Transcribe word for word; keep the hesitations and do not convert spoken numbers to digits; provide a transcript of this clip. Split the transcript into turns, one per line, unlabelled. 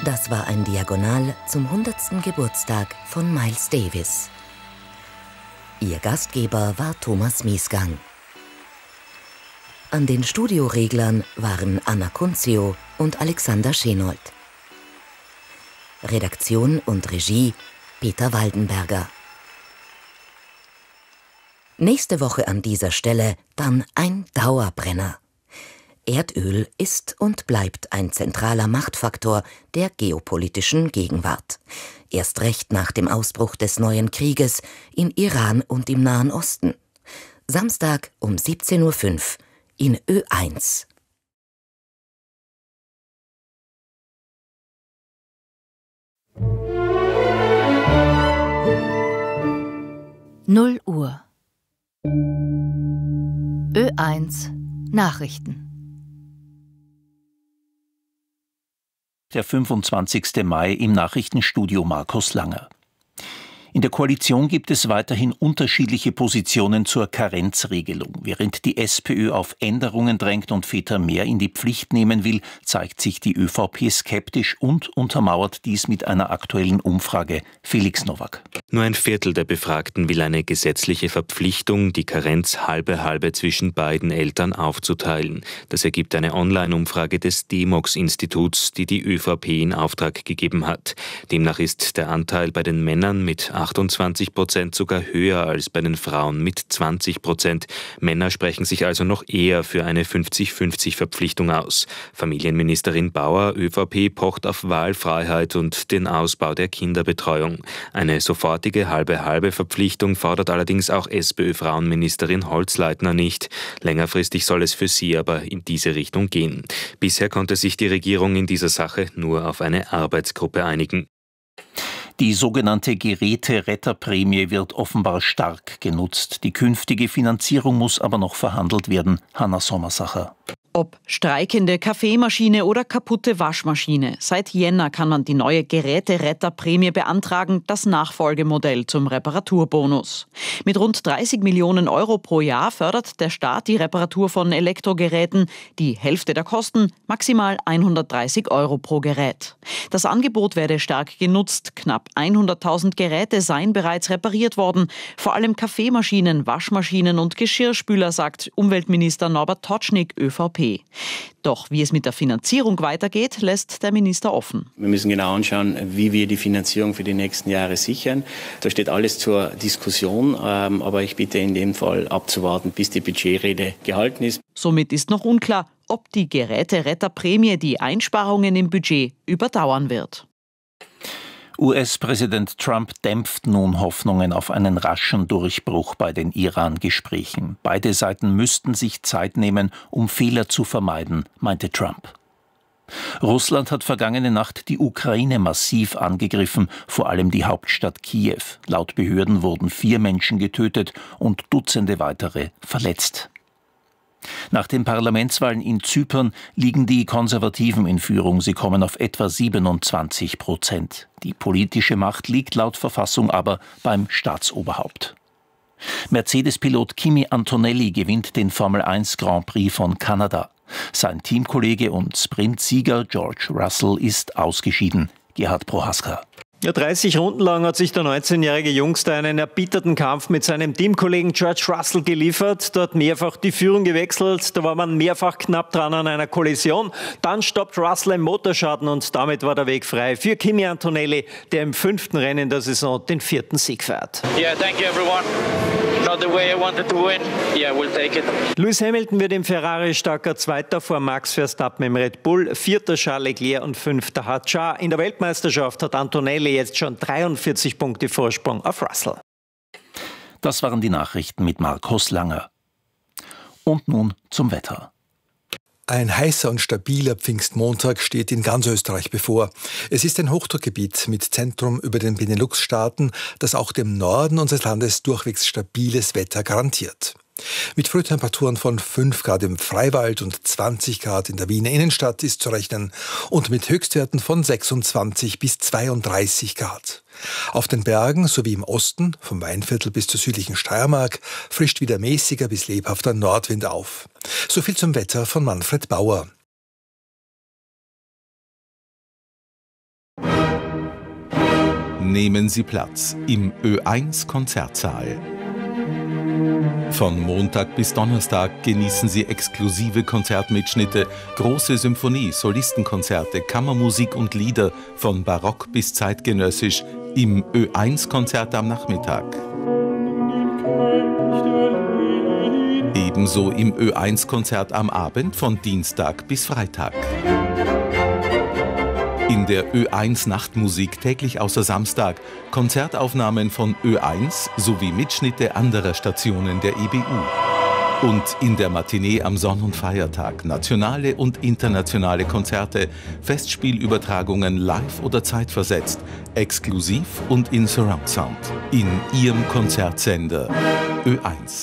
Das war ein Diagonal zum hundertsten Geburtstag von Miles Davis. Ihr Gastgeber war Thomas Miesgang. An den Studioreglern waren Anna Kunzio und Alexander Schenold. Redaktion und Regie Peter Waldenberger. Nächste Woche an dieser Stelle dann ein Dauerbrenner. Erdöl ist und bleibt ein zentraler Machtfaktor der geopolitischen Gegenwart. Erst recht nach dem Ausbruch des neuen Krieges in Iran und im Nahen Osten. Samstag um siebzehn Uhr fünf in Ö eins.
null Uhr. Ö eins Nachrichten.
Der fünfundzwanzigste Mai im Nachrichtenstudio Markus Langer. In der Koalition gibt es weiterhin unterschiedliche Positionen zur Karenzregelung. Während die SPÖ auf Änderungen drängt und Väter mehr in die Pflicht nehmen will, zeigt sich die ÖVP skeptisch und untermauert dies mit einer aktuellen Umfrage. Felix Nowak.
Nur ein Viertel der Befragten will eine gesetzliche Verpflichtung, die Karenz halbe-halbe zwischen beiden Eltern aufzuteilen. Das ergibt eine Online-Umfrage des D E M O X-Instituts, die die ÖVP in Auftrag gegeben hat. Demnach ist der Anteil bei den Männern mit achtundzwanzig Prozent sogar höher als bei den Frauen mit zwanzig Prozent. Männer sprechen sich also noch eher für eine fünfzig fünfzig Verpflichtung aus. Familienministerin Bauer, ÖVP, pocht auf Wahlfreiheit und den Ausbau der Kinderbetreuung. Eine sofortige halbe-halbe Verpflichtung fordert allerdings auch SPÖ-Frauenministerin Holzleitner nicht. Längerfristig soll es für sie aber in diese Richtung gehen. Bisher konnte sich die Regierung in dieser Sache nur auf eine Arbeitsgruppe einigen.
Die sogenannte Geräteretterprämie wird offenbar stark genutzt. Die künftige Finanzierung muss aber noch verhandelt werden. Hanna Sommersacher.
Ob streikende Kaffeemaschine oder kaputte Waschmaschine. Seit Jänner kann man die neue Geräteretterprämie beantragen, das Nachfolgemodell zum Reparaturbonus. Mit rund dreißig Millionen Euro pro Jahr fördert der Staat die Reparatur von Elektrogeräten. Die Hälfte der Kosten, maximal hundertdreißig Euro pro Gerät. Das Angebot werde stark genutzt. Knapp hunderttausend Geräte seien bereits repariert worden. Vor allem Kaffeemaschinen, Waschmaschinen und Geschirrspüler, sagt Umweltminister Norbert Totschnig, ÖVP. Doch wie es mit der Finanzierung weitergeht, lässt der Minister offen.
Wir müssen genau anschauen, wie wir die Finanzierung für die nächsten Jahre sichern. Da steht alles zur Diskussion, aber ich bitte in dem Fall abzuwarten, bis die Budgetrede gehalten ist.
Somit ist noch unklar, ob die Geräteretterprämie die Einsparungen im Budget überdauern wird.
U S-Präsident Trump dämpft nun Hoffnungen auf einen raschen Durchbruch bei den Iran-Gesprächen. Beide Seiten müssten sich Zeit nehmen, um Fehler zu vermeiden, meinte Trump. Russland hat vergangene Nacht die Ukraine massiv angegriffen, vor allem die Hauptstadt Kiew. Laut Behörden wurden vier Menschen getötet und Dutzende weitere verletzt. Nach den Parlamentswahlen in Zypern liegen die Konservativen in Führung. Sie kommen auf etwa siebenundzwanzig Prozent. Die politische Macht liegt laut Verfassung aber beim Staatsoberhaupt. Mercedes-Pilot Kimi Antonelli gewinnt den Formel eins Grand Prix von Kanada. Sein Teamkollege und Sprintsieger George Russell ist ausgeschieden. Gerhard Prohaska.
Ja, dreißig Runden lang hat sich der neunzehnjährige Jungster einen erbitterten Kampf mit seinem Teamkollegen George Russell geliefert. Dort mehrfach die Führung gewechselt. Da war man mehrfach knapp dran an einer Kollision. Dann stoppt Russell einen Motorschaden und damit war der Weg frei für Kimi Antonelli, der im fünften Rennen der Saison den vierten Sieg feiert.
Yeah, thank you everyone. Not the way I wanted to win. Yeah, we'll take it.
Lewis Hamilton wird im Ferrari starker Zweiter vor Max Verstappen im Red Bull, Vierter Charles Leclerc und Fünfter Hadjar. In der Weltmeisterschaft hat Antonelli jetzt schon dreiundvierzig Punkte Vorsprung auf Russell.
Das waren die Nachrichten mit Markus Langer. Und nun zum Wetter.
Ein heißer und stabiler Pfingstmontag steht in ganz Österreich bevor. Es ist ein Hochdruckgebiet mit Zentrum über den Benelux-Staaten, das auch dem Norden unseres Landes durchwegs stabiles Wetter garantiert. Mit Frühtemperaturen von fünf Grad im Freiwald und zwanzig Grad in der Wiener Innenstadt ist zu rechnen und mit Höchstwerten von sechsundzwanzig bis zweiunddreißig Grad. Auf den Bergen sowie im Osten, vom Weinviertel bis zur südlichen Steiermark, frischt wieder mäßiger bis lebhafter Nordwind auf. So viel zum Wetter von Manfred Bauer.
Nehmen Sie Platz im Ö eins Konzertsaal. Von Montag bis Donnerstag genießen Sie exklusive Konzertmitschnitte, große Symphonie, Solistenkonzerte, Kammermusik und Lieder von Barock bis zeitgenössisch im Ö eins Konzert am Nachmittag. Ebenso im Ö eins Konzert am Abend von Dienstag bis Freitag. In der Ö eins Nachtmusik täglich außer Samstag Konzertaufnahmen von Ö eins sowie Mitschnitte anderer Stationen der E B U. Und in der Matinee am Sonn- und Feiertag nationale und internationale Konzerte, Festspielübertragungen live oder zeitversetzt, exklusiv und in Surround Sound. In Ihrem Konzertsender Ö eins.